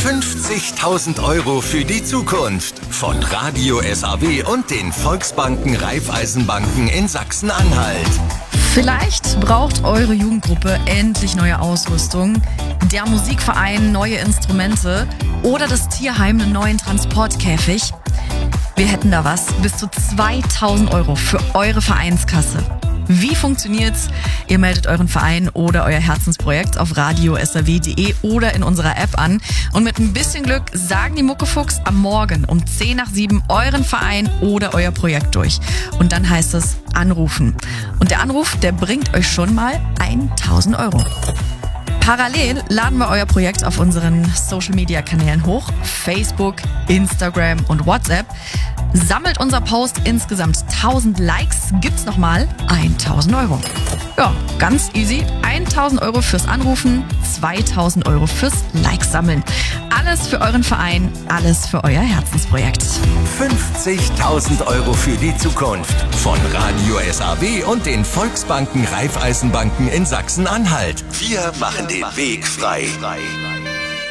50.000 € für die Zukunft von Radio SAW und den Volksbanken Raiffeisenbanken in Sachsen-Anhalt. Vielleicht braucht eure Jugendgruppe endlich neue Ausrüstung, der Musikverein neue Instrumente oder das Tierheim einen neuen Transportkäfig. Wir hätten da was, bis zu 2.000 € für eure Vereinskasse. Wie funktioniert's? Ihr meldet euren Verein oder euer Herzensprojekt auf radio.saw.de oder in unserer App an. Und mit ein bisschen Glück sagen die Muckefuchs am Morgen um 6:50 euren Verein oder euer Projekt durch. Und dann heißt es anrufen. Und der Anruf, der bringt euch schon mal 1.000 €. Parallel laden wir euer Projekt auf unseren Social-Media-Kanälen hoch. Facebook, Instagram und WhatsApp. Sammelt unser Post insgesamt 1.000 Likes, gibt's nochmal 1.000 €. Ja, ganz easy. 1.000 € fürs Anrufen, 2.000 € fürs Likes sammeln. Alles für euren Verein, alles für euer Herzensprojekt. 50.000 € für die Zukunft von Radio SAW und den Volksbanken Raiffeisenbanken in Sachsen-Anhalt. Wir machen den Weg frei.